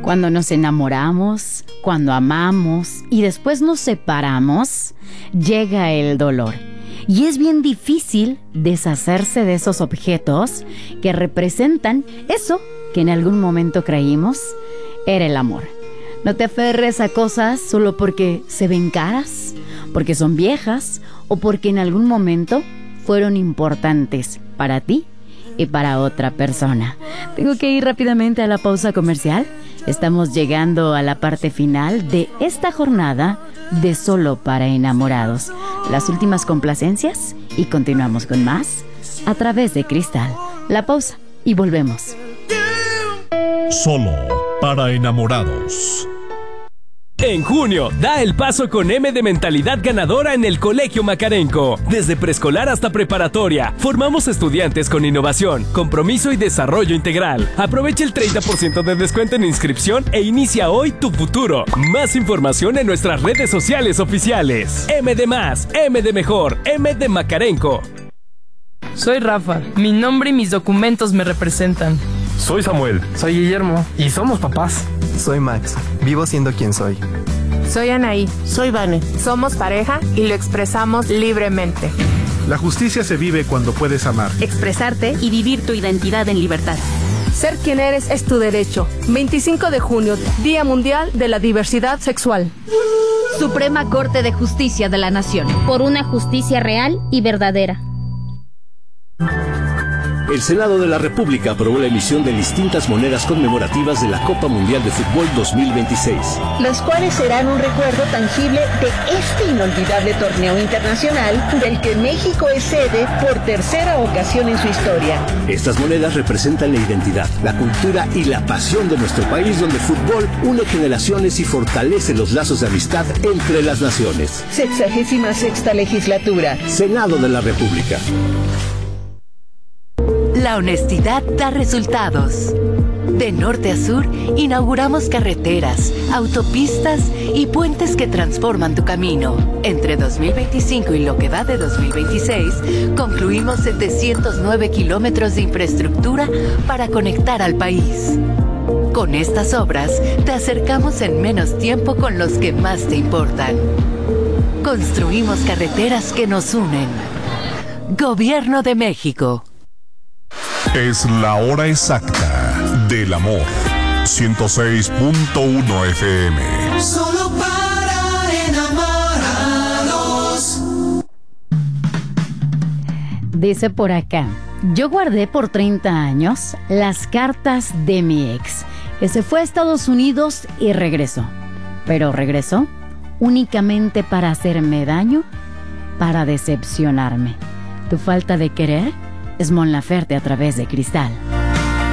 Cuando nos enamoramos, cuando amamos y después nos separamos, llega el dolor. Y es bien difícil deshacerse de esos objetos que representan eso que en algún momento creímos era el amor. No te aferres a cosas solo porque se ven caras, porque son viejas o porque en algún momento fueron importantes para ti y para otra persona. Tengo que ir rápidamente a la pausa comercial. Estamos llegando a la parte final de esta jornada de Solo para Enamorados. Las últimas complacencias y continuamos con más a través de Cristal. La pausa y volvemos. Solo para Enamorados. En junio, da el paso con M de Mentalidad Ganadora en el Colegio Macarenco. Desde preescolar hasta preparatoria, formamos estudiantes con innovación, compromiso y desarrollo integral. Aprovecha el 30% de descuento en inscripción e inicia hoy tu futuro. Más información en nuestras redes sociales oficiales. M de más, M de mejor, M de Macarenco. Soy Rafa, mi nombre y mis documentos me representan. Soy Samuel. Soy Guillermo. Y somos papás. Soy Max. Vivo siendo quien soy. Soy Anaí. Soy Vane. Somos pareja y lo expresamos libremente. La justicia se vive cuando puedes amar, expresarte y vivir tu identidad en libertad. Ser quien eres es tu derecho. 25 de junio, Día Mundial de la Diversidad Sexual. Suprema Corte de Justicia de la Nación. Por una justicia real y verdadera. El Senado de la República aprobó la emisión de distintas monedas conmemorativas de la Copa Mundial de Fútbol 2026. Las cuales serán un recuerdo tangible de este inolvidable torneo internacional del que México es sede por tercera ocasión en su historia. Estas monedas representan la identidad, la cultura y la pasión de nuestro país, donde el fútbol une generaciones y fortalece los lazos de amistad entre las naciones. 66ª legislatura. Senado de la República. La honestidad da resultados. De norte a sur, inauguramos carreteras, autopistas y puentes que transforman tu camino. Entre 2025 y lo que va de 2026, concluimos 709 kilómetros de infraestructura para conectar al país. Con estas obras, te acercamos en menos tiempo con los que más te importan. Construimos carreteras que nos unen. Gobierno de México. Es la hora exacta del amor. 106.1 FM. Solo para enamorados. Dice por acá: yo guardé por 30 años las cartas de mi ex, que se fue a Estados Unidos y regresó. Pero regresó únicamente para hacerme daño, para decepcionarme. Tu falta de querer es Mon Laferte a través de Cristal.